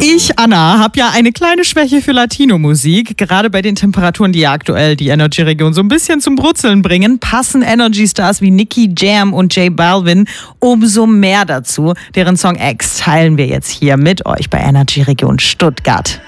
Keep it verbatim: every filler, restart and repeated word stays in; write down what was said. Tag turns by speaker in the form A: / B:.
A: Ich, Anna, habe ja eine kleine Schwäche für Latino-Musik. Gerade bei den Temperaturen, die ja aktuell die Energy-Region so ein bisschen zum Brutzeln bringen, passen Energy-Stars wie Nicky Jam und J Balvin umso mehr dazu. Deren Song X teilen wir jetzt hier mit euch bei Energy-Region Stuttgart.